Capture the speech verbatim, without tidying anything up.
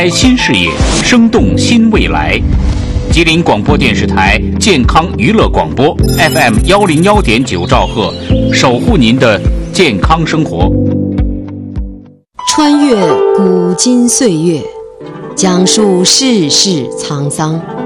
新视野，生动新未来。吉林广播电视台健康娱乐广播 F M 幺零幺点九兆赫，守护您的健康生活。 穿越古今岁月，讲述世事沧桑，